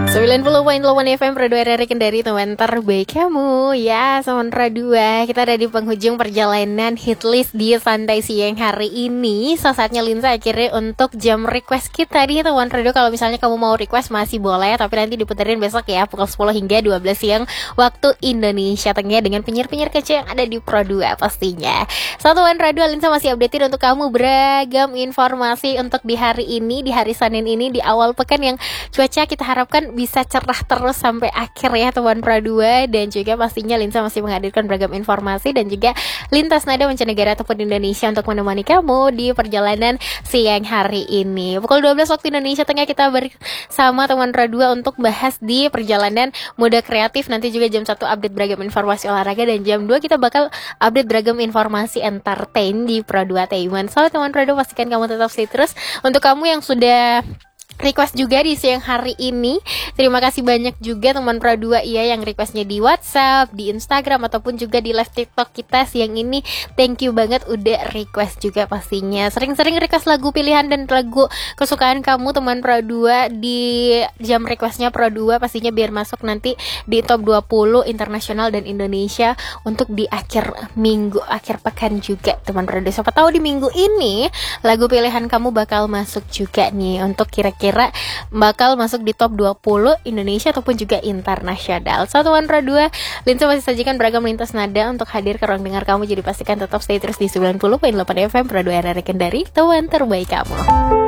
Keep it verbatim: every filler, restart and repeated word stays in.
sembilan puluh koma delapan F M Pro dua R R Kendari, teman terbaik kamu. Ya, Sementara dua, kita ada di penghujung perjalanan hitlist di Santai Siang hari ini. Saat saatnya Linsa akhirnya untuk jam request kita nih, teman radio. Kalau misalnya kamu mau request masih boleh, tapi nanti diputerin besok ya, pukul sepuluh hingga dua belas siang waktu Indonesia Tengah, dengan penyiar-penyiar kece yang ada di Pro dua pastinya. Satuan radio, Linsa masih updatein untuk kamu beragam informasi untuk di hari ini, di hari Senin ini, di awal pekan yang cuaca kita harapkan bisa cerah terus sampai akhir ya, teman Pro dua. Dan juga pastinya Linsa masih menghadirkan beragam informasi dan juga lintas nada mancanegara ataupun Indonesia untuk menemani kamu di perjalanan siang hari ini. Pukul dua belas waktu Indonesia Tengah kita bersama teman Pro dua untuk bahas di perjalanan muda kreatif. Nanti juga jam satu update beragam informasi olahraga, dan jam dua kita bakal update beragam informasi entertain di Pro dua Taiwan. So teman Pro dua, pastikan kamu tetap stay terus. Untuk kamu yang sudah request juga di siang hari ini, terima kasih banyak juga teman Pro dua ya yang requestnya di WhatsApp, di Instagram ataupun juga di live TikTok kita siang ini. Thank you banget udah request juga pastinya. Sering-sering request lagu pilihan dan lagu kesukaan kamu teman Pro dua di jam requestnya Pro dua, pastinya biar masuk nanti di top dua puluh internasional dan Indonesia untuk di akhir minggu, akhir pekan juga teman Pro dua. Siapa tahu di minggu ini lagu pilihan kamu bakal masuk juga nih, untuk kira-kira bakal masuk di top dua puluh Indonesia ataupun juga internasional. Satuan Pro dua, Linsa masih sajikan beragam lintas nada untuk hadir ke ruang dengar kamu. Jadi pastikan tetap stay terus di sembilan puluh koma delapan F M Pro dua R R Kendari, teman terbaik kamu.